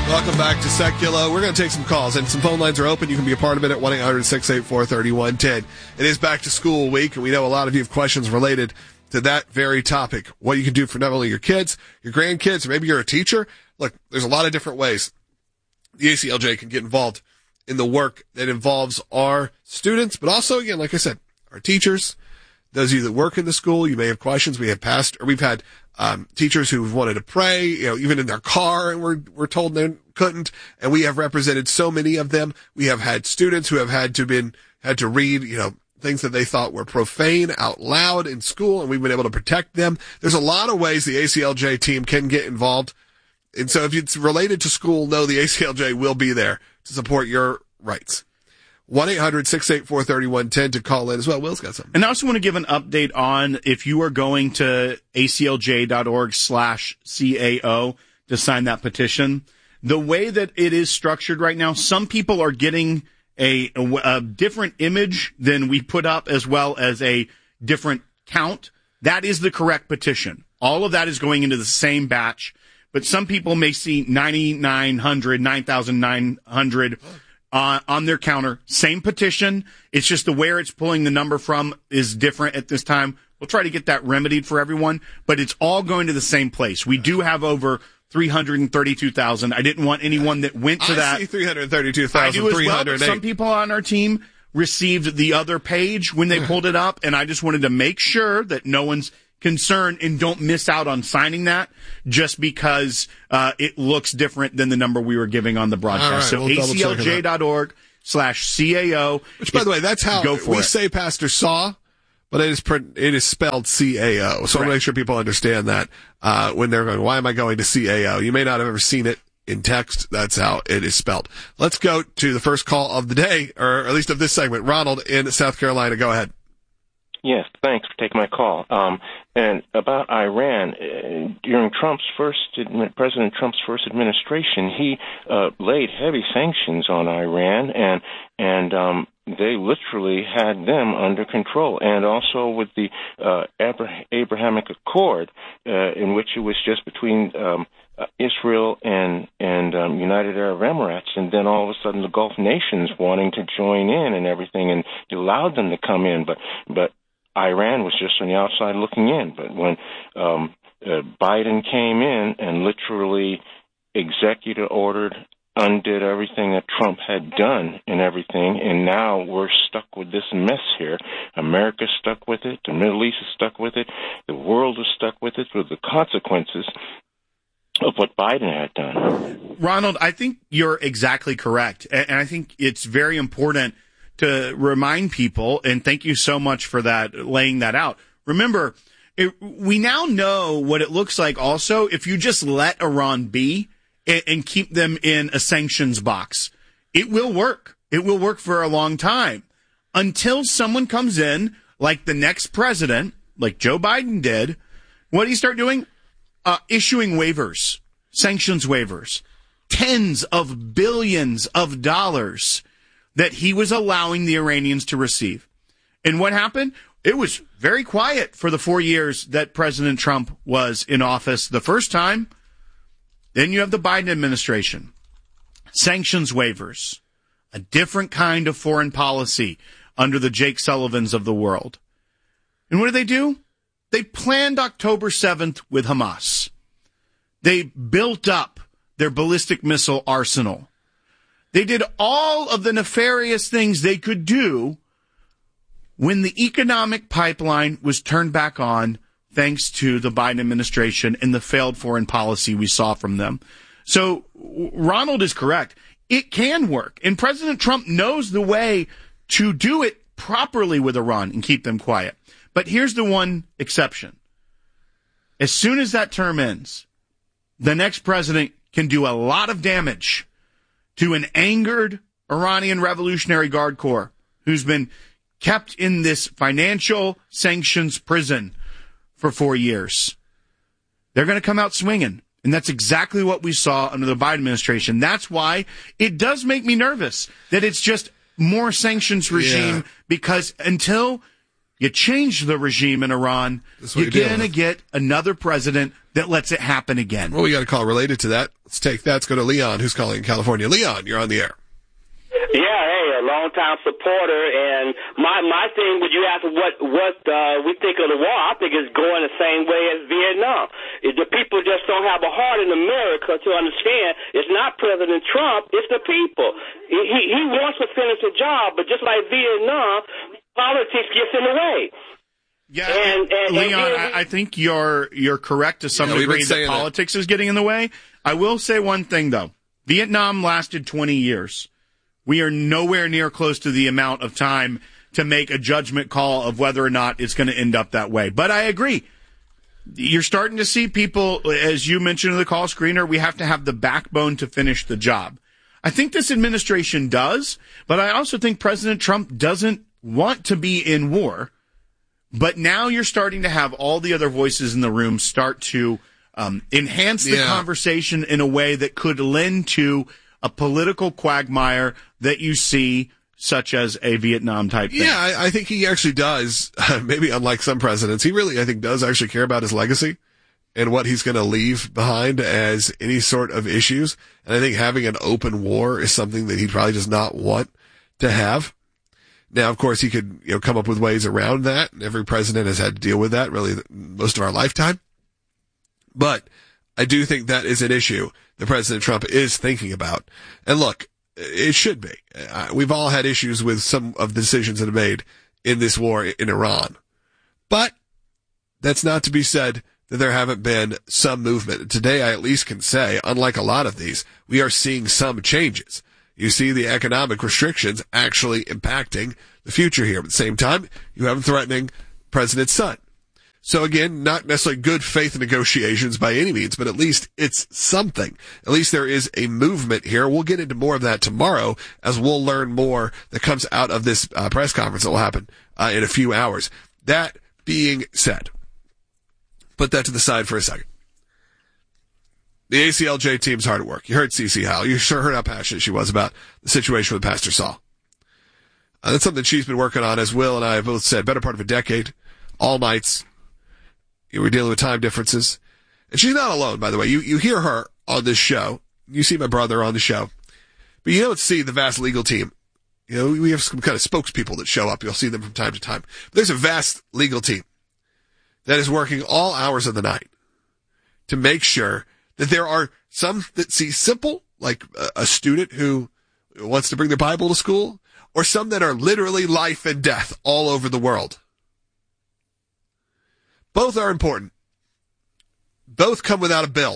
Welcome back to Secular. We're going to take some calls, and some phone lines are open. You can be a part of it at 1-800-684-3110. It is back to school week, and we know a lot of you have questions related to that very topic. What you can do for not only your kids, your grandkids, or maybe you're a teacher. Look, there's a lot of different ways the ACLJ can get involved in the work that involves our students, but also, again, like I said, our teachers, those of you that work in the school. You may have questions. We've had teachers who've wanted to pray, even in their car, and we're told they couldn't. And we have represented so many of them. We have had students who have had to read, things that they thought were profane out loud in school, and we've been able to protect them. There's a lot of ways the ACLJ team can get involved. And so if it's related to school, know the ACLJ will be there to support your rights. 1-800-684-3110 to call in as well. Will's got something. And I also want to give an update on if you are going to aclj.org/CAO to sign that petition. The way that it is structured right now, some people are getting a different image than we put up, as well as a different count. That is the correct petition. All of that is going into the same batch, but some people may see 9,900 on their counter. Same petition. It's just the where it's pulling the number from is different at this time. We'll try to get that remedied for everyone, but it's all going to the same place. We do have over 332,000. I didn't want anyone that went to that. I see 332,000. I do as well. Some people on our team received the other page when they pulled it up, and I just wanted to make sure that no one's concerned and don't miss out on signing that just because it looks different than the number we were giving on the broadcast. Right, so aclj.org/CAO. Which, by the way, that's how we say Pastor Saw, but it is spelled CAO. So I want to make sure people understand that when they're going, why am I going to CAO? You may not have ever seen it in text. That's how it is spelled. Let's go to the first call of the day, or at least of this segment. Ronald in South Carolina. Go ahead. Yes, thanks for taking my call. And about Iran, during President Trump's first administration, he laid heavy sanctions on Iran, and they literally had them under control. And also with the Abrahamic Accord, in which it was just between Israel and United Arab Emirates, and then all of a sudden the Gulf nations wanting to join in and everything, and he allowed them to come in, but Iran was just on the outside looking in. But when Biden came in and literally executive ordered, undid everything that Trump had done and everything, and now we're stuck with this mess here. America's stuck with it. The Middle East is stuck with it. The world is stuck with it, with the consequences of what Biden had done. Ronald, I think you're exactly correct. And I think it's very important to remind people, and thank you so much for that, laying that out. Remember, we now know what it looks like also if you just let Iran be and keep them in a sanctions box. It will work. It will work for a long time until someone comes in, like the next president, like Joe Biden did. What do you start doing? Issuing waivers, sanctions waivers, tens of billions of dollars that he was allowing the Iranians to receive. And what happened? It was very quiet for the 4 years that President Trump was in office the first time. Then you have the Biden administration. Sanctions waivers. A different kind of foreign policy under the Jake Sullivans of the world. And what do? They planned October 7th with Hamas. They built up their ballistic missile arsenal. They did all of the nefarious things they could do when the economic pipeline was turned back on thanks to the Biden administration and the failed foreign policy we saw from them. So Ronald is correct. It can work. And President Trump knows the way to do it properly with Iran and keep them quiet. But here's the one exception. As soon as that term ends, the next president can do a lot of damage to an angered Iranian Revolutionary Guard Corps who's been kept in this financial sanctions prison for 4 years. They're going to come out swinging. And that's exactly what we saw under the Biden administration. That's why it does make me nervous that it's just more sanctions regime, because until you change the regime in Iran, you're going to get another president that lets it happen again. Well, we got a call related to that. Let's take that. Let's go to Leon, who's calling in California. Leon, you're on the air. Yeah, hey, a long-time supporter, and my thing, would you ask what we think of the war? I think it's going the same way as Vietnam. The people just don't have a heart in America to understand it's not President Trump, it's the people. He wants to finish the job, but just like Vietnam, politics gets in the way. Yeah, Leon, I think you're correct to some degree that politics is getting in the way. I will say one thing, though. Vietnam lasted 20 years. We are nowhere near close to the amount of time to make a judgment call of whether or not it's going to end up that way. But I agree. You're starting to see people, as you mentioned in the call screener, we have to have the backbone to finish the job. I think this administration does, but I also think President Trump doesn't want to be in war. But now you're starting to have all the other voices in the room start to enhance the conversation in a way that could lend to a political quagmire that you see, such as a Vietnam type thing. Yeah, I think he actually does. Maybe unlike some presidents, he really, I think, does actually care about his legacy and what he's going to leave behind as any sort of issues. And I think having an open war is something that he probably does not want to have. Now, of course, he could, come up with ways around that. Every president has had to deal with that really most of our lifetime. But I do think that is an issue that President Trump is thinking about. And look, it should be. We've all had issues with some of the decisions that are made in this war in Iran. But that's not to be said that there haven't been some movement. Today, I at least can say, unlike a lot of these, we are seeing some changes. You see the economic restrictions actually impacting the future here. But at the same time, you have them threatening President's son. So again, not necessarily good faith negotiations by any means, but at least it's something. At least there is a movement here. We'll get into more of that tomorrow as we'll learn more that comes out of this press conference that will happen in a few hours. That being said, put that to the side for a second. The ACLJ team's hard at work. You heard Cece Howell. You sure heard how passionate she was about the situation with Pastor Saul. That's something she's been working on, as Will and I have both said, better part of a decade, all nights. We're dealing with time differences. And she's not alone, by the way. You hear her on this show. You see my brother on the show. But you don't see the vast legal team. We have some kind of spokespeople that show up. You'll see them from time to time. But there's a vast legal team that is working all hours of the night to make sure that there are some that see simple, like a student who wants to bring their Bible to school, or some that are literally life and death all over the world. Both are important. Both come without a bill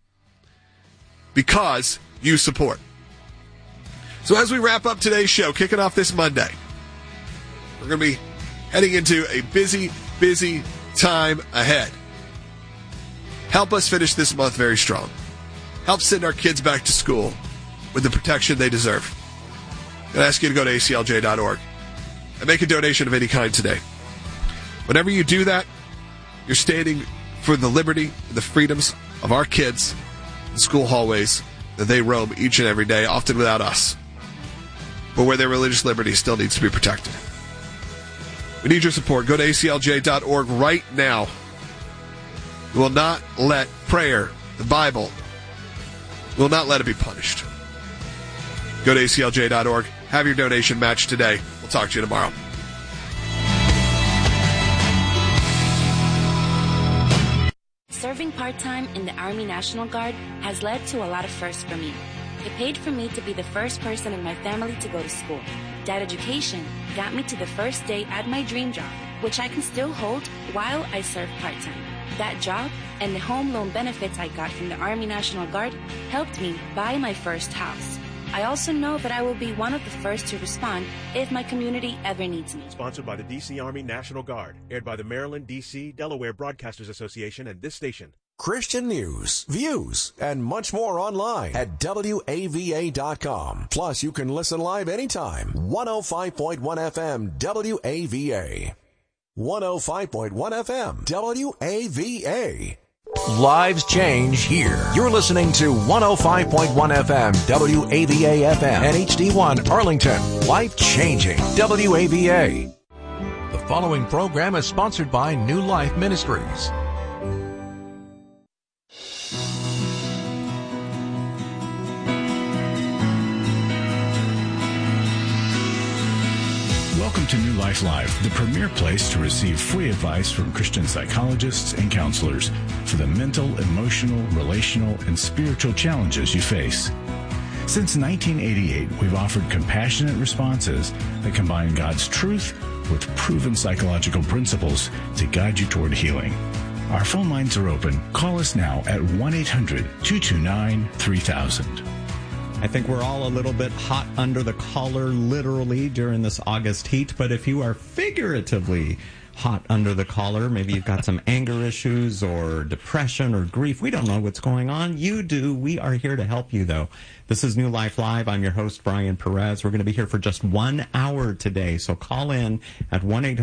because you support. So as we wrap up today's show, kicking off this Monday, we're going to be heading into a busy, busy time ahead. Help us finish this month very strong. Help send our kids back to school with the protection they deserve. I'm going to ask you to go to aclj.org and make a donation of any kind today. Whenever you do that, you're standing for the liberty and the freedoms of our kids in the school hallways that they roam each and every day, often without us, but where their religious liberty still needs to be protected. We need your support. Go to aclj.org right now. We will not let prayer, the Bible, will not let it be punished. Go to aclj.org. Have your donation matched today. We'll talk to you tomorrow. Serving part-time in the Army National Guard has led to a lot of firsts for me. It paid for me to be the first person in my family to go to school. That education got me to the first day at my dream job, which I can still hold while I serve part-time. That job and the home loan benefits I got from the Army National Guard helped me buy my first house. I also know that I will be one of the first to respond if my community ever needs me. Sponsored by the D.C. Army National Guard. Aired by the Maryland, D.C., Delaware Broadcasters Association and this station. Christian news, views, and much more online at WAVA.com. Plus, you can listen live anytime. 105.1 FM WAVA. 105.1 FM WAVA. Lives change here. You're listening to 105.1 FM WAVA FM and HD1 Arlington. Life changing WAVA. The following program is sponsored by New Life Ministries. Welcome to New Life Live, the premier place to receive free advice from Christian psychologists and counselors for the mental, emotional, relational, and spiritual challenges you face. Since 1988, we've offered compassionate responses that combine God's truth with proven psychological principles to guide you toward healing. Our phone lines are open. Call us now at 1-800-229-3000. I think we're all a little bit hot under the collar, literally, during this August heat. But if you are figuratively hot under the collar, maybe you've got some anger issues or depression or grief. We don't know what's going on. You do. We are here to help you, though. This is New Life Live. I'm your host, Brian Perez. We're going to be here for just 1 hour today. So call in at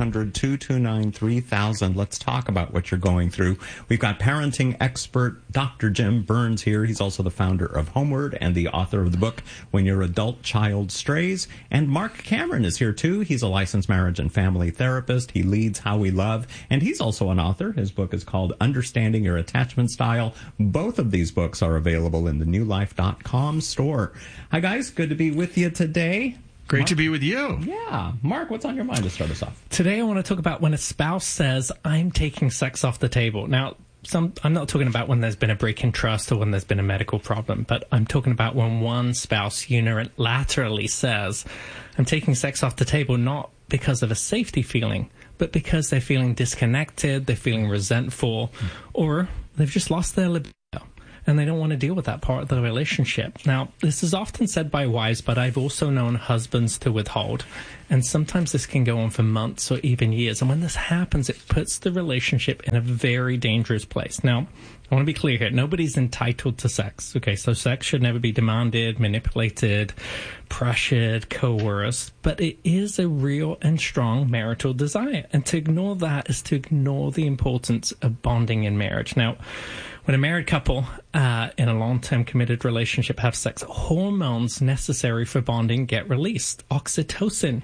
1-800-229-3000. Let's talk about what you're going through. We've got parenting expert Dr. Jim Burns here. He's also the founder of Homeward and the author of the book, When Your Adult Child Strays. And Mark Cameron is here, too. He's a licensed marriage and family therapist. He leads How We Love. And he's also an author. His book is called Understanding Your Attachment Style. Both of these books are available in the newlife.com store. Hi, guys. Good to be with you today. Great to be with you. Yeah. Mark, what's on your mind to start us off? Today I want to talk about when a spouse says, I'm taking sex off the table. Now, I'm not talking about when there's been a break in trust or when there's been a medical problem, but I'm talking about when one spouse unilaterally says, I'm taking sex off the table, not because of a safety feeling, but because they're feeling disconnected, they're feeling resentful, or they've just lost their libido and they don't want to deal with that part of the relationship. Now, this is often said by wives, but I've also known husbands to withhold. And sometimes this can go on for months or even years. And when this happens, it puts the relationship in a very dangerous place. Now, I want to be clear here. Nobody's entitled to sex. Okay, so sex should never be demanded, manipulated, pressured, coerced. But it is a real and strong marital desire. And to ignore that is to ignore the importance of bonding in marriage. Now, when a married couple in a long-term committed relationship have sex, hormones necessary for bonding get released. Oxytocin.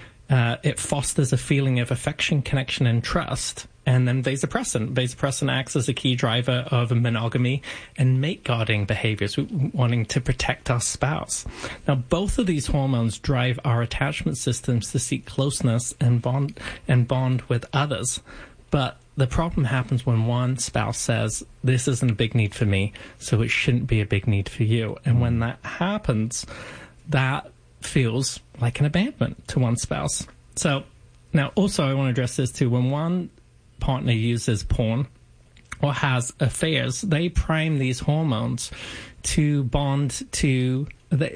It fosters a feeling of affection, connection, and trust. And then vasopressin. Vasopressin acts as a key driver of monogamy and mate guarding behaviors, wanting to protect our spouse. Now, both of these hormones drive our attachment systems to seek closeness and bond with others. But the problem happens when one spouse says, this isn't a big need for me, so it shouldn't be a big need for you. And when that happens, that feels like an abandonment to one spouse. So now also I want to address this too. When one partner uses porn or has affairs, they prime these hormones to bond to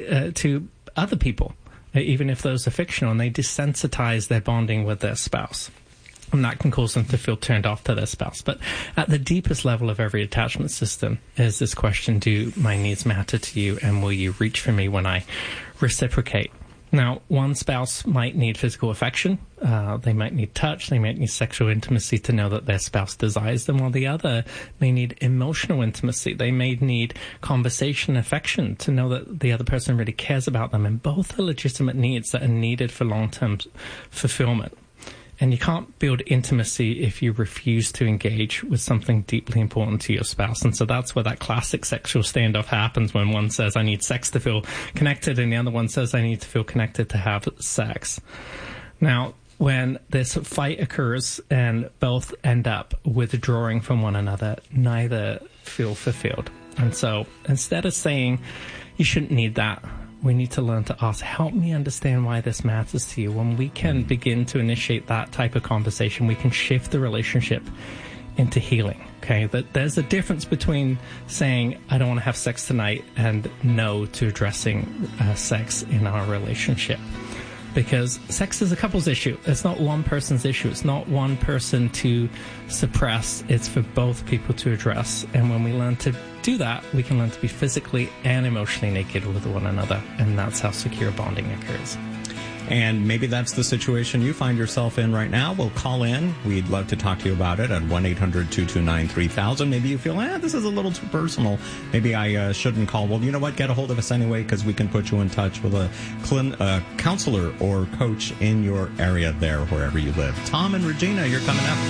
other people, even if those are fictional, and they desensitize their bonding with their spouse. And that can cause them to feel turned off to their spouse. But at the deepest level of every attachment system is this question, do my needs matter to you, and will you reach for me when I reciprocate? Now, one spouse might need physical affection. They might need touch. They might need sexual intimacy to know that their spouse desires them, while the other may need emotional intimacy. They may need conversation, affection to know that the other person really cares about them. And both are legitimate needs that are needed for long-term fulfillment. And you can't build intimacy if you refuse to engage with something deeply important to your spouse. And so that's where that classic sexual standoff happens, when one says, I need sex to feel connected, and the other one says, I need to feel connected to have sex. Now, when this fight occurs and both end up withdrawing from one another, neither feel fulfilled. And so instead of saying, you shouldn't need that, we need to learn to ask, help me understand why this matters to you. When we can begin to initiate that type of conversation, we can shift the relationship into healing. Okay, that there's a difference between saying, I don't want to have sex tonight, and no to addressing sex in our relationship. Because sex is a couple's issue. It's not one person's issue. It's not one person to suppress. It's for both people to address. And when we learn to do that, we can learn to be physically and emotionally naked with one another. And that's how secure bonding occurs. And maybe that's the situation you find yourself in right now. Well, call in. We'd love to talk to you about it at 1-800-229-3000. Maybe you feel, this is a little too personal. Maybe I shouldn't call. Well, you know what? Get a hold of us anyway, because we can put you in touch with a counselor or coach in your area there, wherever you live. Tom and Regina, you're coming up.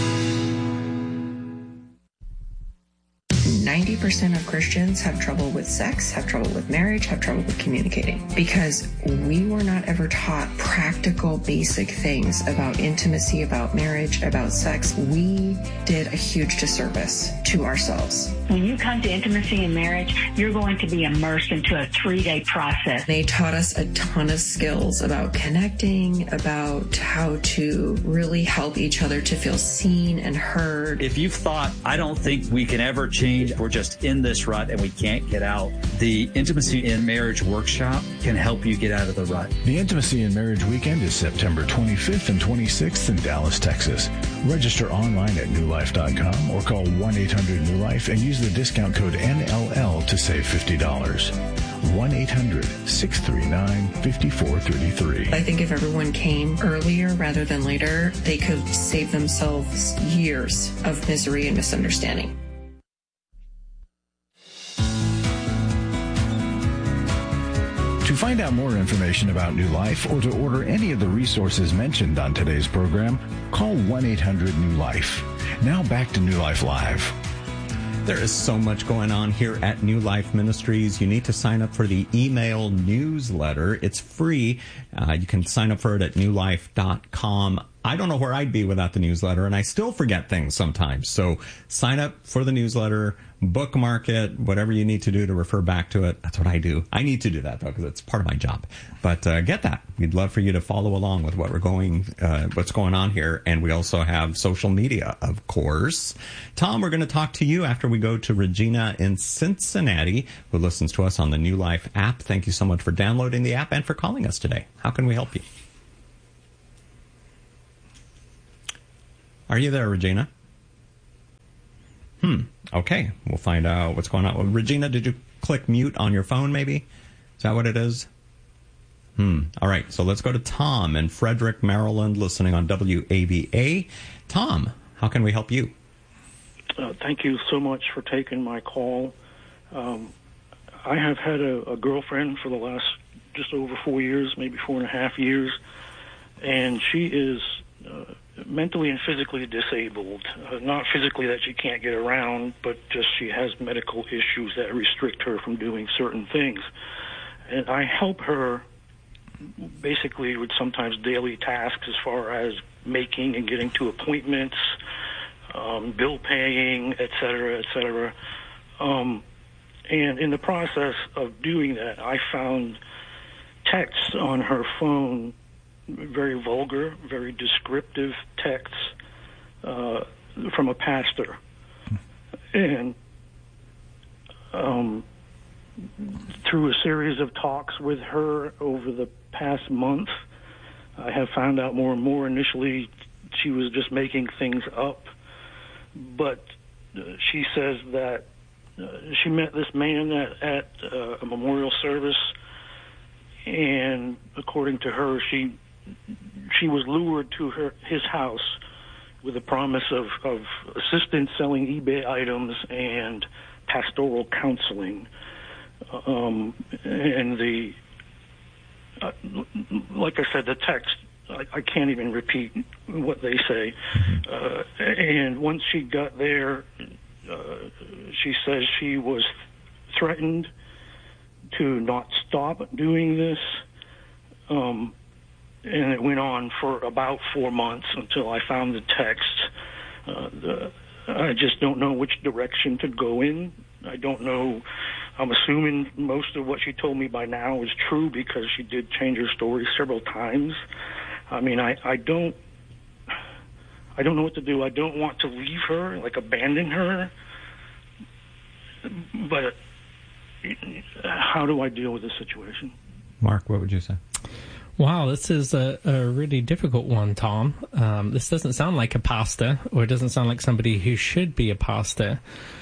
90% of Christians have trouble with sex, have trouble with marriage, have trouble with communicating, because we were not ever taught practical, basic things about intimacy, about marriage, about sex. We did a huge disservice to ourselves. When you come to intimacy and marriage, you're going to be immersed into a 3-day process. They taught us a ton of skills about connecting, about how to really help each other to feel seen and heard. If you've thought, I don't think we can ever change, we're just in this rut and we can't get out, the Intimacy in Marriage Workshop can help you get out of the rut. The Intimacy in Marriage Weekend is September 25th and 26th in Dallas, Texas. Register online at newlife.com or call 1-800-NEW-LIFE and use the discount code NLL to save $50. 1-800-639-5433. I think if everyone came earlier rather than later, they could save themselves years of misery and misunderstanding. To find out more information about New Life or to order any of the resources mentioned on today's program, call 1-800-NEW-LIFE. Now back to New Life Live. There is so much going on here at New Life Ministries. You need to sign up for the email newsletter. It's free. You can sign up for it at newlife.com. I don't know where I'd be without the newsletter, and I still forget things sometimes. So sign up for the newsletter, bookmark it, whatever you need to do to refer back to it. That's what I do. I need to do that, though, because it's part of my job. But get that. We'd love for you to follow along with what's going on here. And we also have social media, of course. Tom, we're going to talk to you after we go to Regina in Cincinnati, who listens to us on the New Life app. Thank you so much for downloading the app and for calling us today. How can we help you? Are you there, Regina? Okay. We'll find out what's going on. Well, Regina, did you click mute on your phone, maybe? Is that what it is? All right. So let's go to Tom in Frederick, Maryland, listening on WAVA. Tom, how can we help you? Thank you so much for taking my call. I have had a girlfriend for the last just over 4 years, maybe 4.5 years, and she is mentally and physically disabled. Not physically that she can't get around, but just she has medical issues that restrict her from doing certain things. And I help her basically with sometimes daily tasks as far as making and getting to appointments, bill paying, et cetera, et cetera. And in the process of doing that, I found texts on her phone, very vulgar, very descriptive texts from a pastor. And through a series of talks with her over the past month, I have found out more and more. Initially, she was just making things up, but she says that she met this man at a memorial service, and according to her, she was lured to his house with a promise of assistance selling eBay items and pastoral counseling. And like I said, the text, I can't even repeat what they say. And once she got there, she says she was threatened to not stop doing this. And it went on for about 4 months until I found the text. I just don't know which direction to go in. I don't know. I'm assuming most of what she told me by now is true because she did change her story several times. I mean, I don't know what to do. I don't want to leave her, like abandon her. But how do I deal with this situation? Mark, what would you say? Wow, this is a really difficult one, Tom. This doesn't sound like a pastor, or it doesn't sound like somebody who should be a pastor.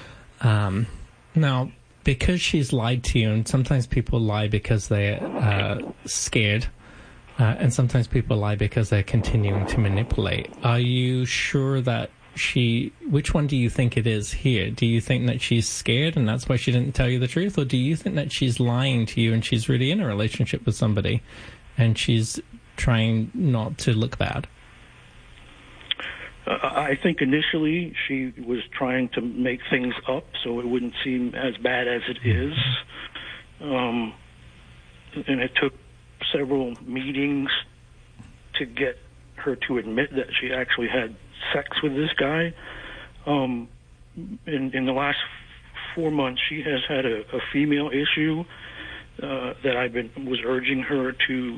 Now, because she's lied to you, and sometimes people lie because they're scared And sometimes people lie because they're continuing to manipulate. Are you sure that which one do you think it is here? Do you think that she's scared and that's why she didn't tell you the truth? Or do you think that she's lying to you and she's really in a relationship with somebody and she's trying not to look bad? I think initially she was trying to make things up so it wouldn't seem as bad as it is. And it took several meetings to get her to admit that she actually had sex with this guy. In the last 4 months, she has had a female issue that I was urging her to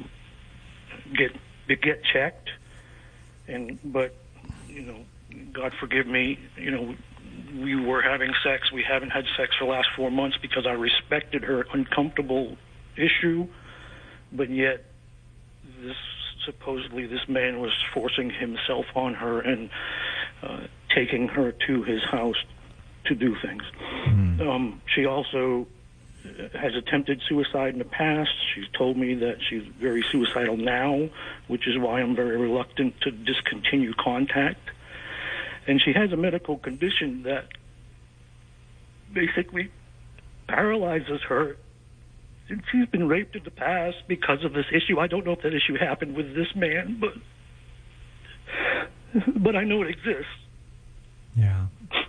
get checked. But God forgive me, we were having sex. We haven't had sex for the last 4 months because I respected her uncomfortable issue, but yet supposedly this man was forcing himself on her and taking her to his house to do things. She also has attempted suicide in the past. She's told me that she's very suicidal now, which is why I'm very reluctant to discontinue contact. And she has a medical condition that basically paralyzes her. And she's been raped in the past because of this issue. I don't know if that issue happened with this man, but I know it exists. Yeah.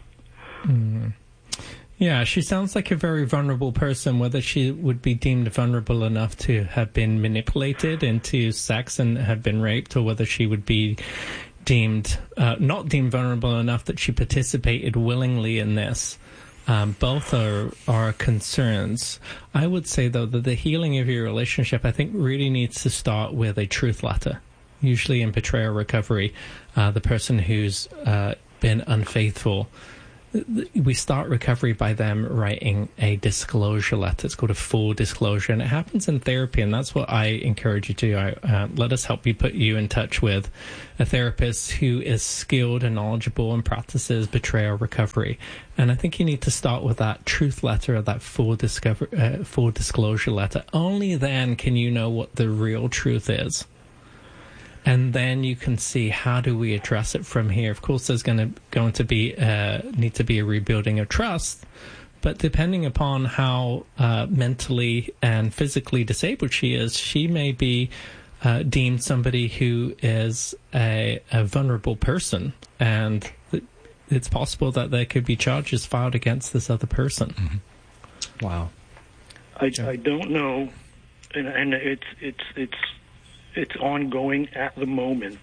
Yeah, she sounds like a very vulnerable person. Whether she would be deemed vulnerable enough to have been manipulated into sex and have been raped, or whether she would be deemed not deemed vulnerable enough that she participated willingly in this. Both are concerns. I would say, though, that the healing of your relationship, I think, really needs to start with a truth letter. Usually in betrayal recovery, the person who's been unfaithful, we start recovery by them writing a disclosure letter. It's called a full disclosure, and it happens in therapy, and that's what I encourage you to do. Let us help you put you in touch with a therapist who is skilled and knowledgeable and practices betrayal recovery. And I think you need to start with that truth letter, that full disclosure letter. Only then can you know what the real truth is. And then you can see, how do we address it from here? Of course, there's going to be need to be a rebuilding of trust, but depending upon how mentally and physically disabled she is, she may be deemed somebody who is a vulnerable person, and it's possible that there could be charges filed against this other person. Mm-hmm. Wow. I don't know, and it's ongoing at the moment.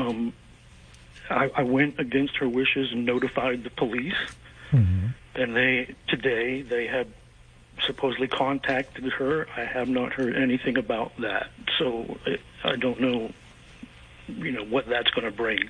I went against her wishes and notified the police, and today they have supposedly contacted her. I have not heard anything about that, so I don't know, what that's going to bring.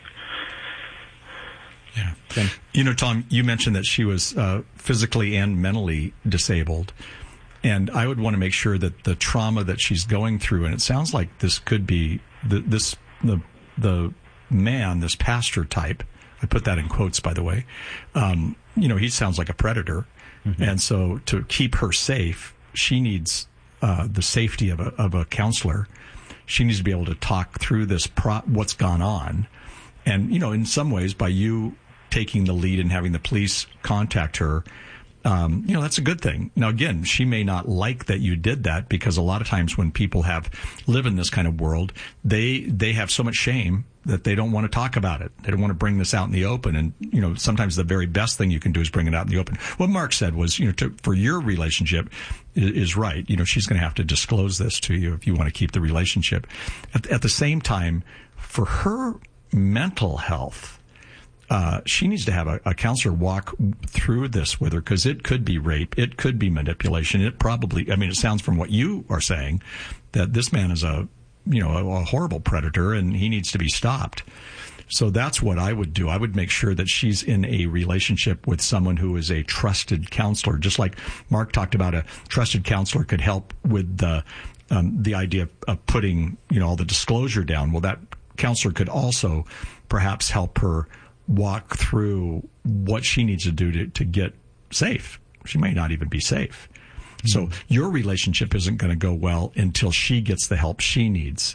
Yeah. Tom, you mentioned that she was physically and mentally disabled. And I would want to make sure that the trauma that she's going through, and it sounds like this could be the man, this pastor type. I put that in quotes, by the way. He sounds like a predator, and so to keep her safe, she needs the safety of a counselor. She needs to be able to talk through this what's gone on, and in some ways, by you taking the lead and having the police contact her. That's a good thing. Now, again, she may not like that you did that, because a lot of times when people live in this kind of world, they have so much shame that they don't want to talk about it. They don't want to bring this out in the open. And, sometimes the very best thing you can do is bring it out in the open. What Mark said was, for your relationship is right. She's going to have to disclose this to you if you want to keep the relationship. At the same time, for her mental health, she needs to have a counselor walk through this with her, because it could be rape. It could be manipulation. It sounds from what you are saying that this man is a horrible predator and he needs to be stopped. So that's what I would do. I would make sure that she's in a relationship with someone who is a trusted counselor. Just like Mark talked about, a trusted counselor could help with the idea of putting, all the disclosure down. Well, that counselor could also perhaps help her walk through what she needs to do to get safe. She may not even be safe. So your relationship isn't going to go well until she gets the help she needs.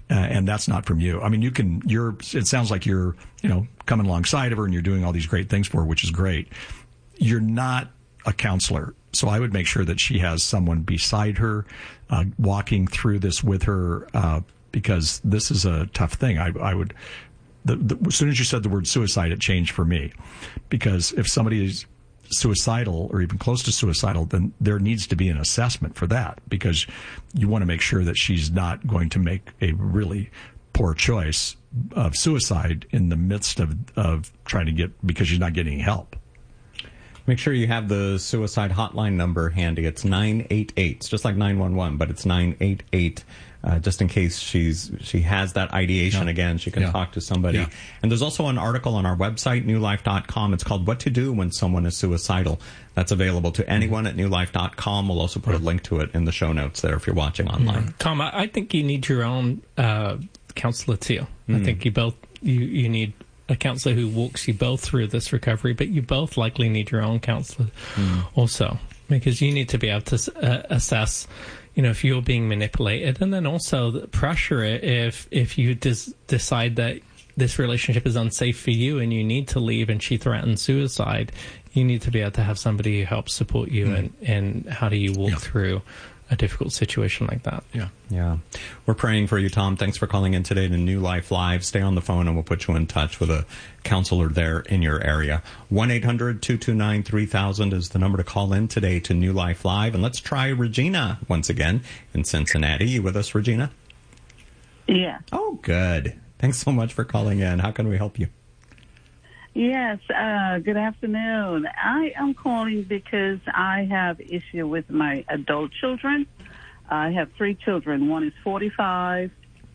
and that's not from you. I mean, it sounds like you're, coming alongside of her and you're doing all these great things for her, which is great. You're not a counselor. So I would make sure that she has someone beside her, walking through this with her, because this is a tough thing. I would, as soon as you said the word suicide, it changed for me, because if somebody is suicidal or even close to suicidal, then there needs to be an assessment for that, because you want to make sure that she's not going to make a really poor choice of suicide in the midst of trying to because she's not getting help. Make sure you have the suicide hotline number handy. It's 988. It's just like 911, but it's 988. Just in case she has that ideation again, she can talk to somebody. Yeah. And there's also an article on our website, newlife.com. It's called What to Do When Someone is Suicidal. That's available to anyone at newlife.com. We'll also put a link to it in the show notes there if you're watching online. Tom, I think you need your own counselor too. I think you need a counselor who walks you both through this recovery, but you both likely need your own counselor also, because you need to be able to assess, if you're being manipulated, and then also the pressure if you decide that this relationship is unsafe for you and you need to leave and she threatens suicide, you need to be able to have somebody who helps support you and how do you walk through a difficult situation like that. Yeah. We're praying for you, Tom. Thanks for calling in today to New Life Live. Stay on the phone and we'll put you in touch with a counselor there in your area. 1-800-229-3000 is the number to call in today to New Life Live. And let's try Regina once again in Cincinnati. You with us, Regina? Yeah. Oh, good. Thanks so much for calling in. How can we help you? Yes, good afternoon. I am calling because I have issue with my adult children. I have 3 children. One is 45,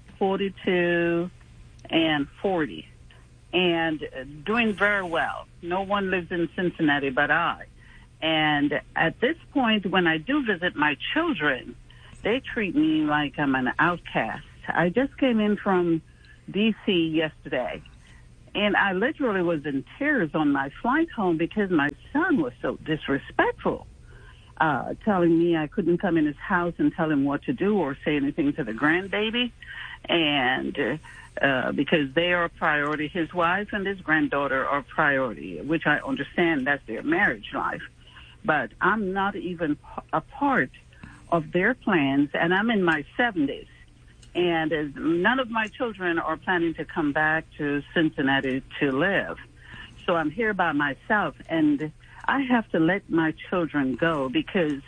42, and 40, and doing very well. No one lives in Cincinnati but I. And at this point, when I do visit my children, they treat me like I'm an outcast. I just came in from D.C. yesterday, and I literally was in tears on my flight home because my son was so disrespectful, telling me I couldn't come in his house and tell him what to do or say anything to the grandbaby, and because they are a priority, his wife and his granddaughter are a priority, which I understand that's their marriage life. But I'm not even a part of their plans, and I'm in my 70s. And none of my children are planning to come back to Cincinnati to live. So I'm here by myself, and I have to let my children go because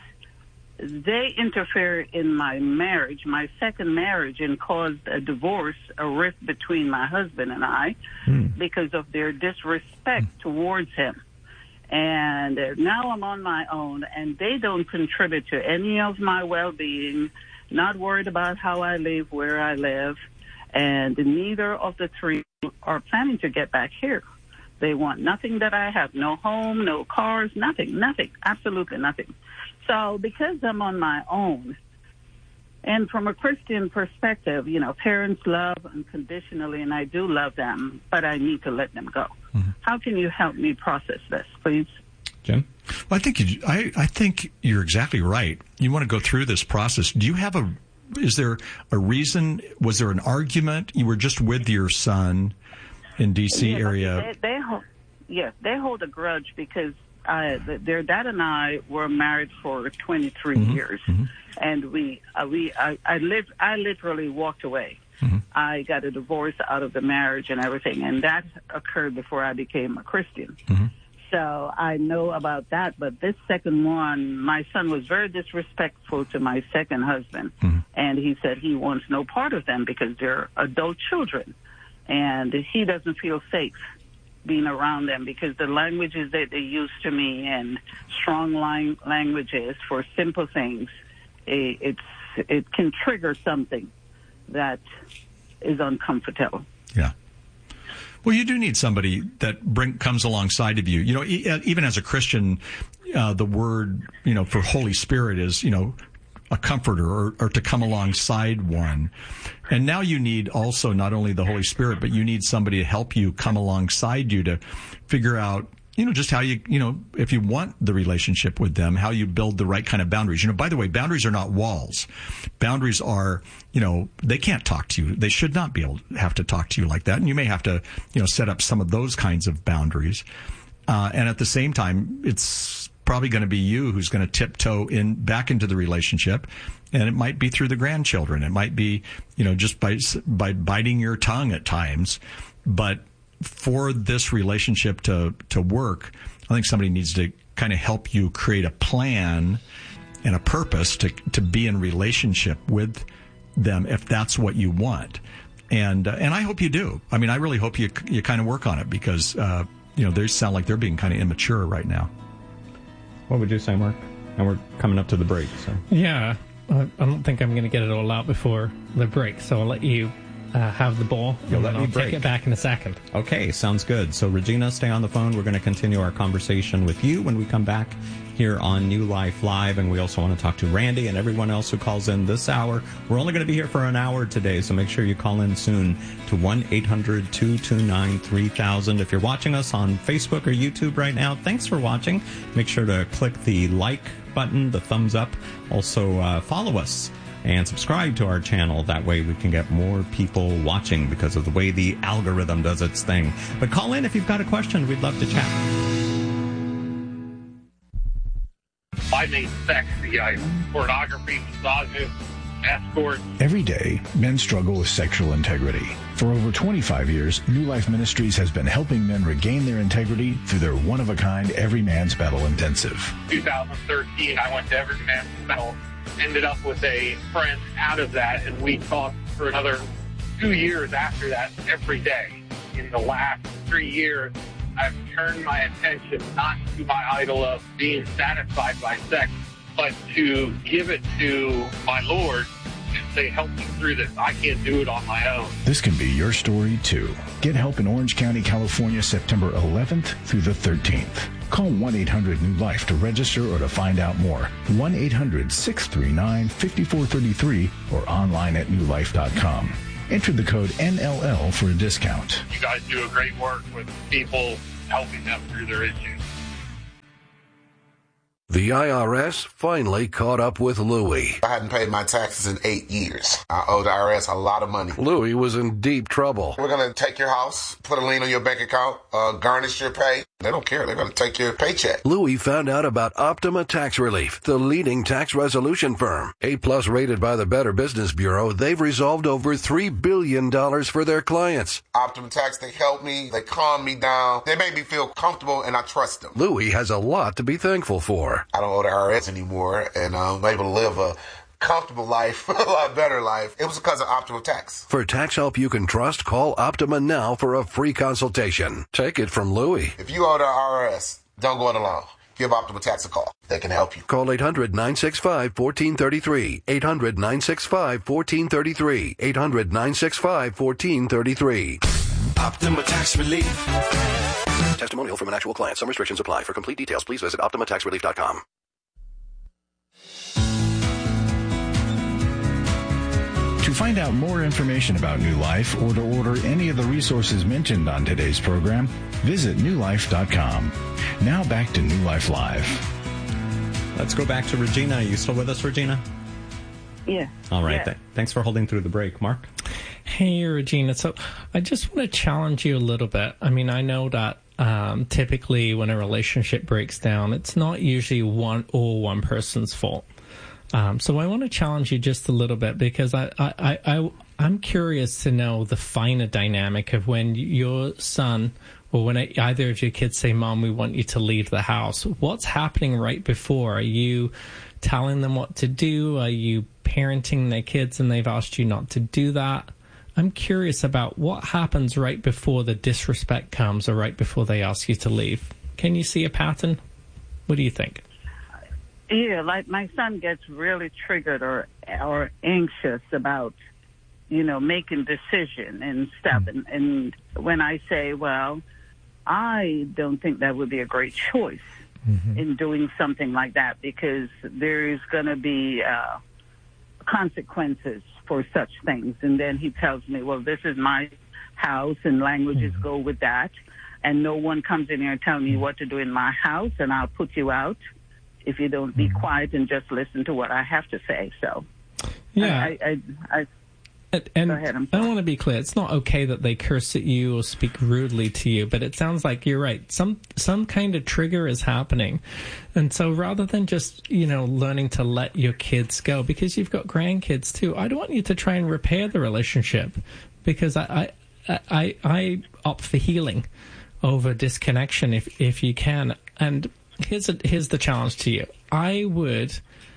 they interfere in my marriage, my second marriage, and caused a divorce, a rift between my husband and I because of their disrespect towards him. And now I'm on my own, and they don't contribute to any of my well-being, not worried about how I live, where I live, and neither of the 3 are planning to get back here. They want nothing that I have, no home, no cars, nothing, absolutely nothing. So because I'm on my own, and from a Christian perspective, parents love unconditionally, and I do love them, but I need to let them go. How can you help me process this, please? Jim? Well, I think you're exactly right. You want to go through this process. Do you have is there a reason? Was there an argument? You were just with your son in D.C. area. They hold a grudge because their dad and I were married for 23 years, and I literally walked away. I got a divorce out of the marriage and everything, and that occurred before I became a Christian. So I know about that, but this second one, my son was very disrespectful to my second husband, and he said he wants no part of them because they're adult children, and he doesn't feel safe being around them because the languages that they use to me and strong languages for simple things, it can trigger something that is uncomfortable. Yeah. Well, you do need somebody that comes alongside of you. Even as a Christian, the word, for Holy Spirit is, a comforter or to come alongside one. And now you need also not only the Holy Spirit, but you need somebody to help you come alongside you to figure out just how if you want the relationship with them, how you build the right kind of boundaries. By the way, boundaries are not walls. Boundaries are, they can't talk to you. They should not be able to have to talk to you like that. And you may have to, set up some of those kinds of boundaries. And at the same time, it's probably going to be you who's going to tiptoe back into the relationship. And it might be through the grandchildren. It might be, just by biting your tongue at times. But for this relationship to work, I think somebody needs to kind of help you create a plan and a purpose to be in relationship with them if that's what you want. And I hope you do. I mean, I really hope you kind of work on it because, they sound like they're being kind of immature right now. What would you say, Mark? And we're coming up to the break. So yeah, I don't think I'm going to get it all out before the break, so I'll let you have the ball. You'll let me I'll break. take it back in a second. Okay, sounds good. So, Regina, stay on the phone. We're going to continue our conversation with you when we come back here on New Life Live. And we also want to talk to Randy and everyone else who calls in this hour. We're only going to be here for an hour today, so make sure you call in soon to 1-800-229-3000. If you're watching us on Facebook or YouTube right now, thanks for watching. Make sure to click the like button, the thumbs up. Also, follow us and subscribe to our channel. That way we can get more people watching because of the way the algorithm does its thing. But call in if you've got a question. We'd love to chat. I made sex the item. Pornography, massages, escorts. Every day, men struggle with sexual integrity. For over 25 years, New Life Ministries has been helping men regain their integrity through their one-of-a-kind Every Man's Battle Intensive. 2013, I went to Every Man's Battle. Ended up with a friend out of that, and we talked for another 2 years after that every day. In the last 3 years, I've turned my attention not to my idol of being satisfied by sex, but to give it to my Lord and say, help me through this. I can't do it on my own. This can be your story, too. Get help in Orange County, California, September 11th through the 13th. Call 1-800-NEW-LIFE to register or to find out more. 1-800-639-5433 or online at newlife.com. Enter the code NLL for a discount. You guys do a great work with people, helping them through their issues. The IRS finally caught up with Louie. I hadn't paid my taxes in 8 years. I owe the IRS a lot of money. Louie was in deep trouble. We're going to take your house, put a lien on your bank account, garnish your pay. They don't care. They're going to take your paycheck. Louie found out about Optima Tax Relief, the leading tax resolution firm. A+ rated by the Better Business Bureau, they've resolved over $3 billion for their clients. Optima Tax, they help me. They calm me down. They make me feel comfortable, and I trust them. Louie has a lot to be thankful for. I don't owe the IRS anymore, and I'm able to live a comfortable life, a lot better life. It was because of Optima Tax. For tax help you can trust, call Optima now for a free consultation. Take it from Louie. If you owe the IRS, don't go it alone. Give Optima Tax a call. They can help you. Call 800-965-1433. 800-965-1433. 800-965-1433. Optima Tax Relief. Testimonial from an actual client. Some restrictions apply. For complete details, please visit OptimaTaxRelief.com. To find out more information about New Life or to order any of the resources mentioned on today's program, visit newlife.com. Now back to New Life Live. Let's go back to Regina. Are you still with us, Regina? Yeah. All right. Yeah. Thanks for holding through the break. Mark? Hey, Regina. So I just want to challenge you a little bit. I mean, I know that typically when a relationship breaks down, it's not usually one person's fault. So I want to challenge you just a little bit because I'm curious to know the finer dynamic of when your son or when either of your kids say, Mom, we want you to leave the house. What's happening right before? Are you telling them what to do? Are you parenting their kids and they've asked you not to do that? I'm curious about what happens right before the disrespect comes or right before they ask you to leave. Can you see a pattern? What do you think? Yeah, like my son gets really triggered or anxious about, making decision and stuff. And when I say, well, I don't think that would be a great choice in doing something like that because there's going to be consequences for such things. And then he tells me, well, this is my house and languages go with that. and no one comes in here and tells me what to do in my house, and I'll put you out if you don't be quiet and just listen to what I have to say. So, yeah. And go ahead, I want to be clear. It's not okay that they curse at you or speak rudely to you, but it sounds like you're right. Some kind of trigger is happening. And so rather than just, learning to let your kids go, because you've got grandkids too, I don't want you to try and repair the relationship, because I opt for healing over disconnection if you can. And here's the challenge to you. I would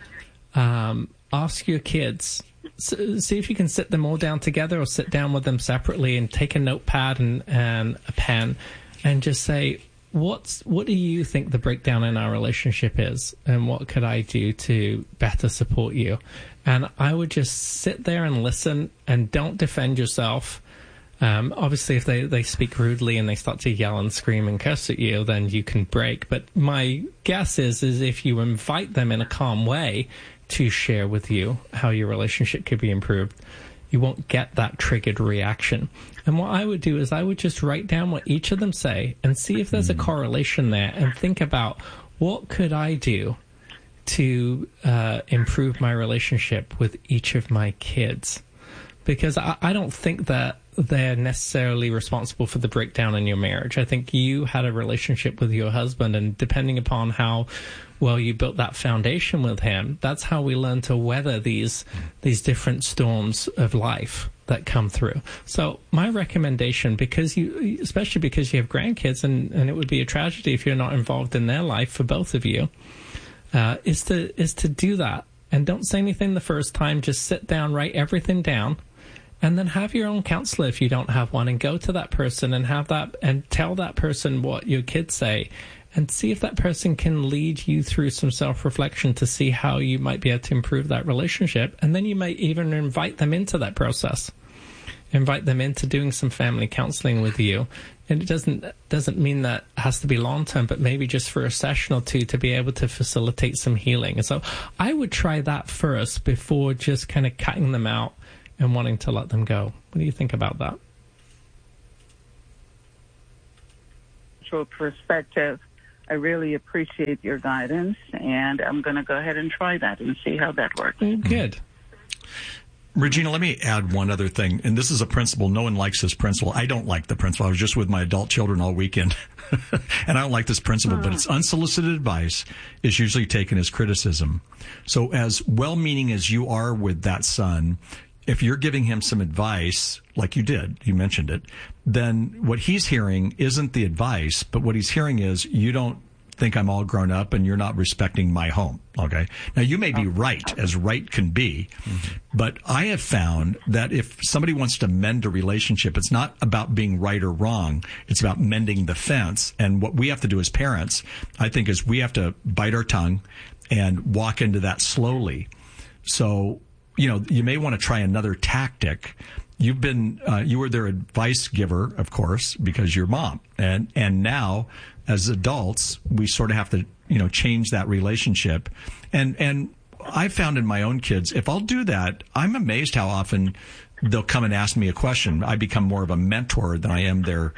ask your kids, see if you can sit them all down together or sit down with them separately and take a notepad and a pen and just say, what do you think the breakdown in our relationship is, and what could I do to better support you? And I would just sit there and listen, and don't defend yourself. Obviously, if they speak rudely and they start to yell and scream and curse at you, then you can break. But my guess is if you invite them in a calm way to share with you how your relationship could be improved, you won't get that triggered reaction. And what I would do is I would just write down what each of them say and see if there's a correlation there, and think about, what could I do to improve my relationship with each of my kids? Because I don't think that they're necessarily responsible for the breakdown in your marriage. I think you had a relationship with your husband, and depending upon how well you built that foundation with him, that's how we learn to weather these different storms of life that come through. So my recommendation, especially because you have grandkids, and it would be a tragedy if you're not involved in their life for both of you, is to do that. And don't say anything the first time. Just sit down, write everything down, and then have your own counselor if you don't have one, and go to that person and tell that person what your kids say, and see if that person can lead you through some self-reflection to see how you might be able to improve that relationship. And then you might even invite them into that process. Invite them into doing some family counseling with you. And it doesn't mean that it has to be long-term, but maybe just for a session or two to be able to facilitate some healing. And so I would try that first before just kind of cutting them out and wanting to let them go. What do you think about that? Perspective. I really appreciate your guidance, and I'm going to go ahead and try that and see how that works. Good. Regina, let me add one other thing, and this is a principle. No one likes this principle. I don't like the principle. I was just with my adult children all weekend, and I don't like this principle, but it's unsolicited advice is usually taken as criticism. So as well-meaning as you are with that son, if you're giving him some advice, like you did, you mentioned it, then what he's hearing isn't the advice, but what he's hearing is, you don't think I'm all grown up and you're not respecting my home. Okay. Now you may be right, as right can be, but I have found that if somebody wants to mend a relationship, it's not about being right or wrong. It's about mending the fence. And what we have to do as parents, I think, is we have to bite our tongue and walk into that slowly. So, you may want to try another tactic. You've been, you were their advice giver, of course, because you're mom. And now, as adults, we sort of have to, change that relationship. And I found in my own kids, if I'll do that, I'm amazed how often they'll come and ask me a question. I become more of a mentor than I am their,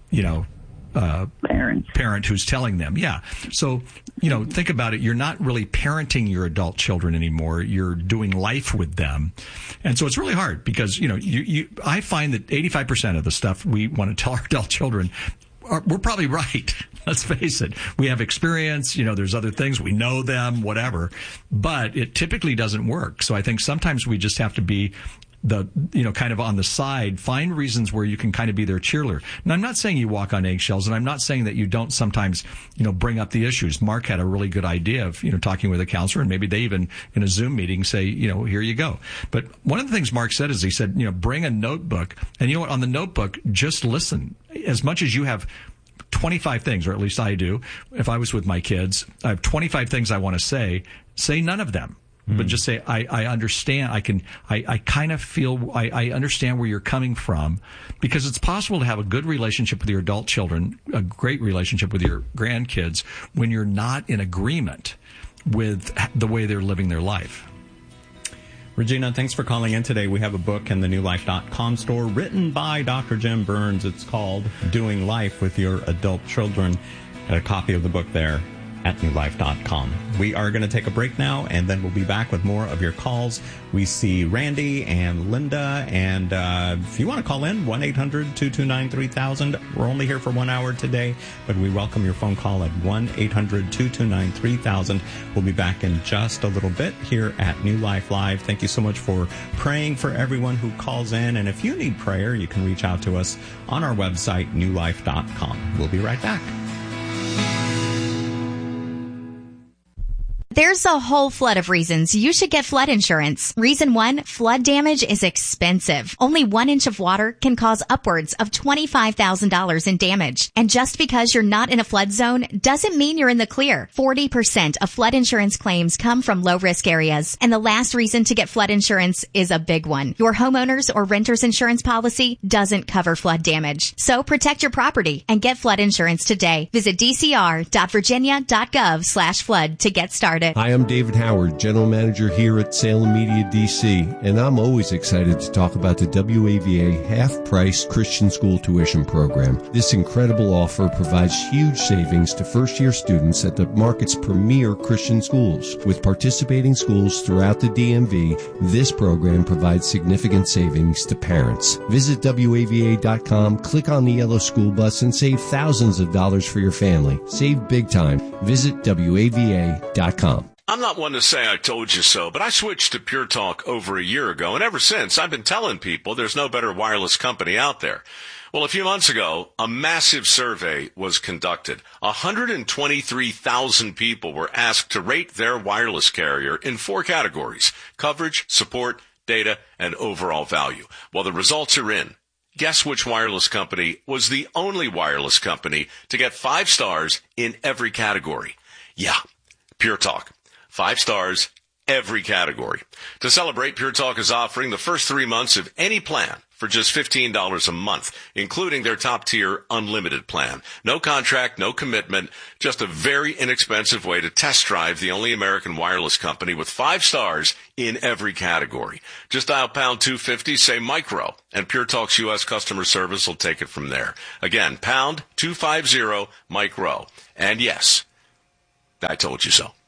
parent who's telling them. Yeah. So, think about it. You're not really parenting your adult children anymore. You're doing life with them. And so it's really hard because, I find that 85% of the stuff we want to tell our adult children, we're probably right. Let's face it. We have experience. There's other things. We know them, whatever. But it typically doesn't work. So I think sometimes we just have to be kind of on the side, find reasons where you can kind of be their cheerleader. And I'm not saying you walk on eggshells, and I'm not saying that you don't sometimes, bring up the issues. Mark had a really good idea of, talking with a counselor, and maybe they even in a Zoom meeting say, here you go. But one of the things Mark said is he said, bring a notebook, and on the notebook, just listen. As much as you have 25 things, or at least I do, if I was with my kids, I have 25 things I want to say none of them. But just say, I understand, I kind of feel, I understand where you're coming from, because it's possible to have a good relationship with your adult children, a great relationship with your grandkids, when you're not in agreement with the way they're living their life. Regina, thanks for calling in today. We have a book in the newlife.com store written by Dr. Jim Burns. It's called Doing Life with Your Adult Children. Got a copy of the book there at newlife.com. We are going to take a break now, and then we'll be back with more of your calls. We see Randy and Linda, and if you want to call in, 1-800-229-3000. We're only here for 1 hour today, but we welcome your phone call at 1-800-229-3000. We'll be back in just a little bit here at New Life Live. Thank you so much for praying for everyone who calls in, and if you need prayer, you can reach out to us on our website, newlife.com. We'll be right back. There's a whole flood of reasons you should get flood insurance. Reason 1, flood damage is expensive. Only 1 inch of water can cause upwards of $25,000 in damage. And just because you're not in a flood zone doesn't mean you're in the clear. 40% of flood insurance claims come from low-risk areas. And the last reason to get flood insurance is a big one. Your homeowner's or renter's insurance policy doesn't cover flood damage. So protect your property and get flood insurance today. Visit dcr.virginia.gov/flood to get started. Hi, I'm David Howard, General Manager here at Salem Media DC, and I'm always excited to talk about the WAVA half-price Christian school tuition program. This incredible offer provides huge savings to first-year students at the market's premier Christian schools. With participating schools throughout the DMV, this program provides significant savings to parents. Visit WAVA.com, click on the yellow school bus, and save thousands of dollars for your family. Save big time. Visit WAVA.com. I'm not one to say I told you so, but I switched to Pure Talk over a year ago, and ever since I've been telling people there's no better wireless company out there. Well, a few months ago, a massive survey was conducted. 123,000 people were asked to rate their wireless carrier in 4 categories: coverage, support, data, and overall value. Well, the results are in. Guess which wireless company was the only wireless company to get 5 stars in every category? Yeah, Pure Talk. 5 stars, every category. To celebrate, Pure Talk is offering the first 3 months of any plan for just $15 a month, including their top-tier unlimited plan. No contract, no commitment, just a very inexpensive way to test drive the only American wireless company with 5 stars in every category. Just dial pound 250, say micro, and Pure Talk's U.S. customer service will take it from there. Again, pound 250 micro. And yes, I told you so.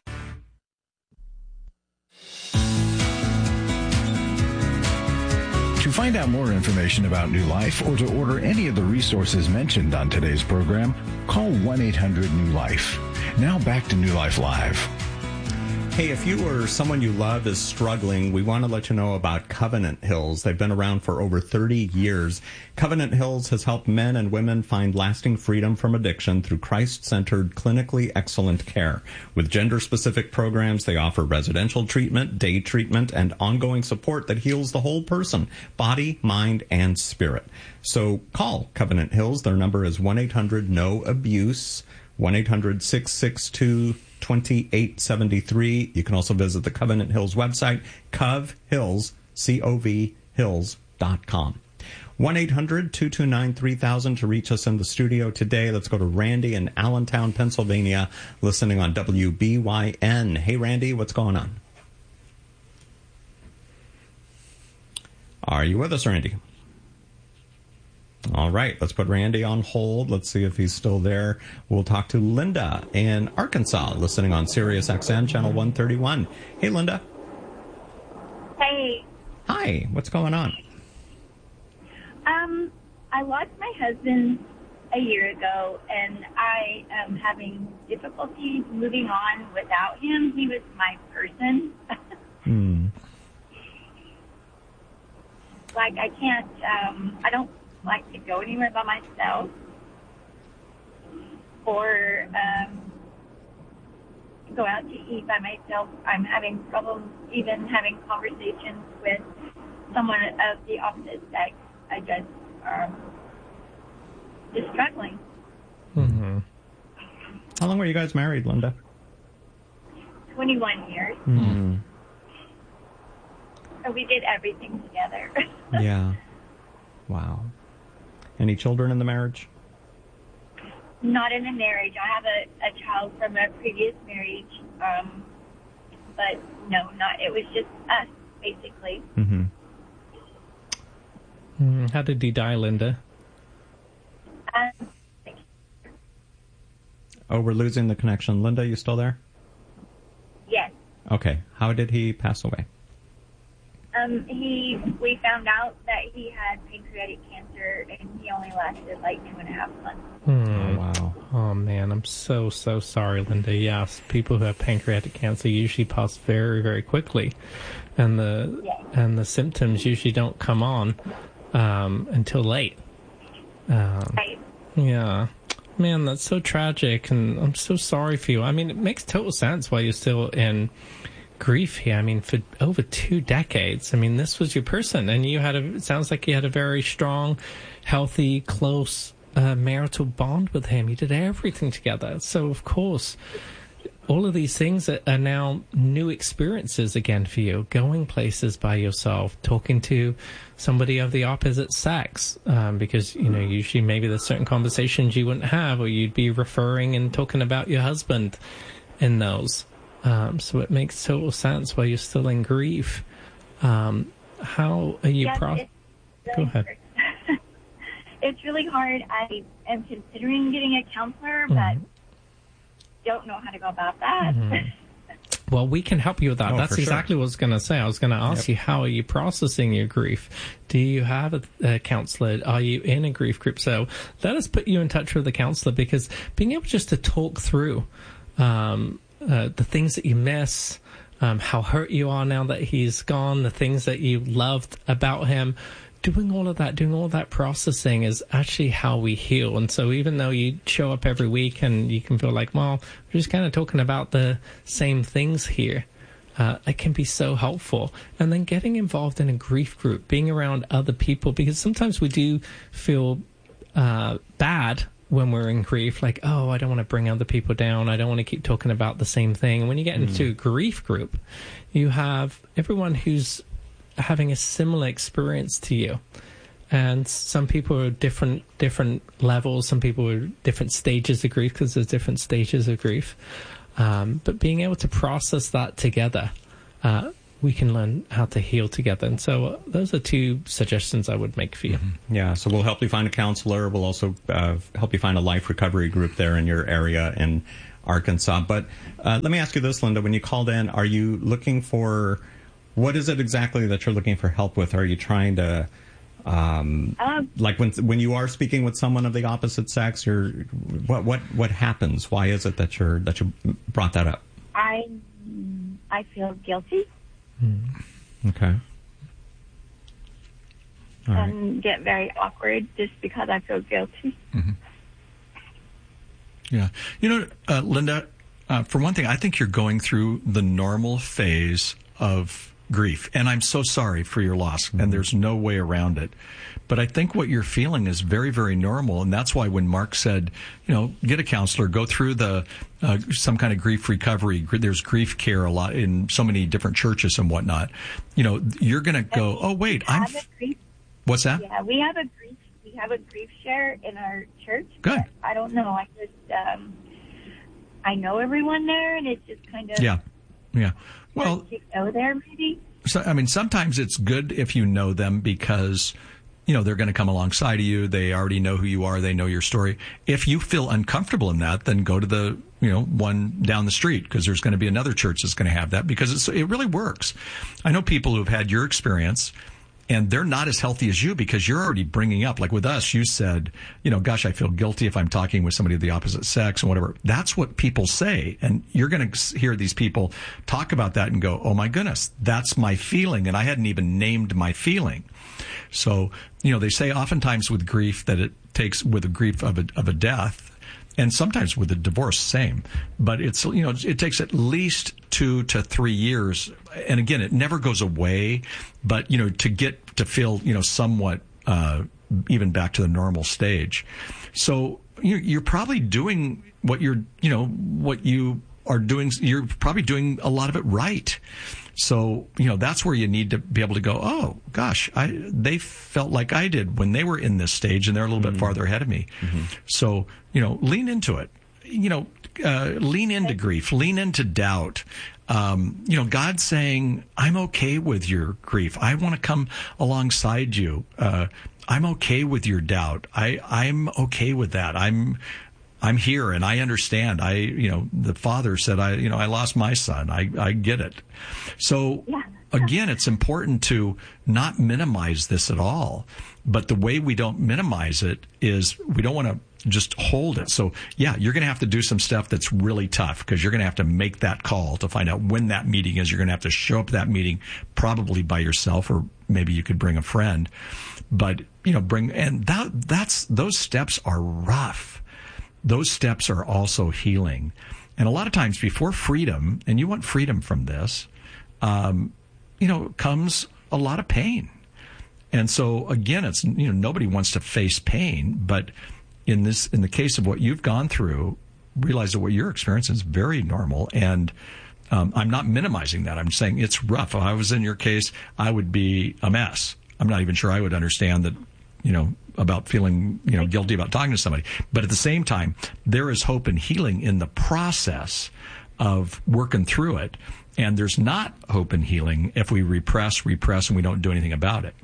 To find out more information about New Life or to order any of the resources mentioned on today's program, call 1-800-NEW-LIFE. Now back to New Life Live. Hey, if you or someone you love is struggling, we want to let you know about Covenant Hills. They've been around for over 30 years. Covenant Hills has helped men and women find lasting freedom from addiction through Christ-centered, clinically excellent care. With gender-specific programs, they offer residential treatment, day treatment, and ongoing support that heals the whole person, body, mind, and spirit. So call Covenant Hills. Their number is 1-800-NO-ABUSE, 1-800-662-2873. You can also visit the Covenant Hills website, covhills, C-O-V, hills.com. 1-800-229-3000 to reach us in the studio today. Let's go to Randy in Allentown, Pennsylvania, listening on WBYN. Hey, Randy, what's going on? Are you with us, Randy? All right, let's put Randy on hold. Let's see if he's still there. We'll talk to Linda in Arkansas, listening on Sirius XM, channel 131. Hey, Linda. Hey. Hi, what's going on? I lost my husband a year ago, and I am having difficulty moving on without him. He was my person. Like, I can't, I don't like to go anywhere by myself or go out to eat by myself. I'm having problems even having conversations with someone of the opposite sex. I just is struggling. Mm-hmm. How long were you guys married, Linda? 21 years. Mm-hmm. So we did everything together. Yeah. Wow. Any children in the marriage? Not in a marriage. I have a child from a previous marriage, but no, not. It was just us. basically. Mm-hmm. How did he die, Linda? Oh, we're losing the connection. Linda, you still there? Yes. Okay. How did he pass away? We found out that he had pancreatic cancer, and he only lasted like 2.5 months. Oh, wow. Oh, man, I'm so sorry, Linda. Yes, people who have pancreatic cancer usually pass very, very quickly, and the symptoms usually don't come on until late. Right. Yeah. Man, that's so tragic, and I'm so sorry for you. I mean, it makes total sense why you're still in grief here. I mean, for over 2 decades, I mean, this was your person, and it sounds like you had a very strong, healthy, close marital bond with him. You did everything together. So, of course, all of these things are now new experiences again for you, going places by yourself, talking to somebody of the opposite sex, because, usually maybe there's certain conversations you wouldn't have, or you'd be referring and talking about your husband in those. So it makes total sense why you're still in grief. How are you? Yes, Go ahead. It's really hard. I am considering getting a counselor, but don't know how to go about that. Well, we can help you with that. That's exactly what I was going to say. I was going to ask you, how are you processing your grief? Do you have a counselor? Are you in a grief group? So let us put you in touch with a counselor, because being able just to talk through the things that you miss, how hurt you are now that he's gone, the things that you loved about him, doing all of that processing is actually how we heal. And so even though you show up every week and you can feel like, well, we're just kind of talking about the same things here, it can be so helpful. And then getting involved in a grief group, being around other people, because sometimes we do feel bad when we're in grief, like, oh, I don't want to bring other people down. I don't want to keep talking about the same thing. And when you get into a grief group, you have everyone who's having a similar experience to you. And some people are different levels. Some people are different stages of grief, because there's different stages of grief. But being able to process that together, we can learn how to heal together. And so those are 2 suggestions I would make for you. Yeah, so we'll help you find a counselor. We'll also help you find a life recovery group there in your area in Arkansas. But let me ask you this, Linda. When you called in, are you looking for, what is it exactly that you're looking for help with? Are you trying to, like when you are speaking with someone of the opposite sex, what happens? Why is it that you brought that up? I feel guilty. Okay. All right. And get very awkward just because I feel guilty. Yeah. Linda, for one thing, I think you're going through the normal phase of grief. And I'm so sorry for your loss, and there's no way around it. But I think what you're feeling is very, very normal. And that's why when Mark said, get a counselor, go through some kind of grief recovery. There's grief care a lot in so many different churches and whatnot. You're going to go, oh, wait, what's that? Yeah, we have a grief share in our church. Good. I don't know. I just, I know everyone there, and it's just kind of. Yeah. Well, you go there, maybe. So, sometimes it's good if you know them, because they're going to come alongside of you. They already know who you are. They know your story. If you feel uncomfortable in that, then go to the, one down the street, because there's going to be another church that's going to have that, because it really works. I know people who've had your experience, and they're not as healthy as you, because you're already bringing up, like with us, you said, gosh, I feel guilty if I'm talking with somebody of the opposite sex and whatever. That's what people say. And you're going to hear these people talk about that and go, oh my goodness, that's my feeling. And I hadn't even named my feeling. So, they say oftentimes with grief that it takes, with a grief of a death, and sometimes with a divorce, same. But it's, it takes at least 2 to 3 years. And again, it never goes away, but, to get to feel, somewhat, even back to the normal stage. So you're probably doing what you are doing. You're probably doing a lot of it right. So, that's where you need to be able to go, oh, gosh, they felt like I did when they were in this stage, and they're a little bit farther ahead of me. So, lean into it. lean into grief, lean into doubt. God's saying, I'm okay with your grief. I want to come alongside you. I'm okay with your doubt. I'm okay with that. I'm here and I understand. The father said, I lost my son. I get it. So again, it's important to not minimize this at all. But the way we don't minimize it is we don't want to just hold it. So you're going to have to do some stuff that's really tough because you're going to have to make that call to find out when that meeting is. You're going to have to show up at that meeting probably by yourself, or maybe you could bring a friend. But, those steps are rough. Those steps are also healing. And a lot of times before freedom, and you want freedom from this, comes a lot of pain. And so again, it's, nobody wants to face pain, but in the case of what you've gone through, realize that what you're experiencing is very normal. And I'm not minimizing that. I'm saying it's rough. If I was in your case, I would be a mess. I'm not even sure I would understand that, about feeling, guilty about talking to somebody. But at the same time, there is hope and healing in the process of working through it. And there's not hope and healing if we repress, and we don't do anything about it.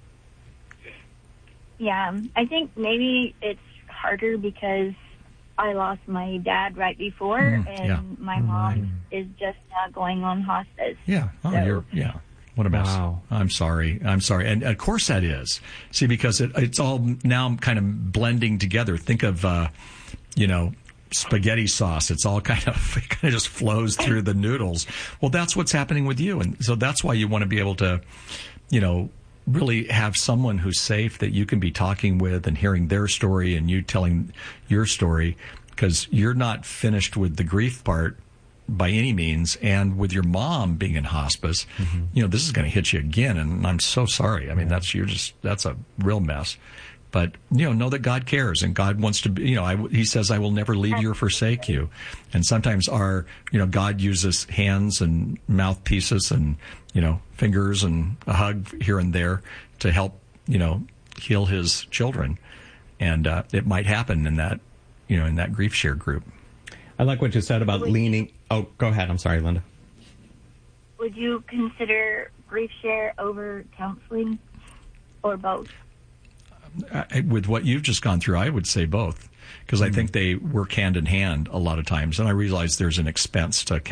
Yeah, I think maybe it's harder because I lost my dad right before, and my mom is just now going on hospice. Yeah. Oh, so. What a mess. Wow. I'm sorry. And of course that is. See, because it's all now kind of blending together. Think of, spaghetti sauce. It's all kind of just flows through the noodles. Well, that's what's happening with you. And so that's why you want to be able to, really have someone who's safe that you can be talking with and hearing their story and you telling your story, because you're not finished with the grief part by any means. And with your mom being in hospice, this is going to hit you again. And I'm so sorry. I mean, that's a real mess. But, know that God cares and God wants to be, he says, I will never leave you or forsake you. And sometimes God uses hands and mouthpieces and, fingers and a hug here and there to help, heal his children. And it might happen in that, in that grief share group. I like what you said about leaning. Oh, go ahead. I'm sorry, Linda. Would you consider grief share over counseling or both? With what you've just gone through, I would say both, because I think they work hand in hand a lot of times. And I realize there's an expense to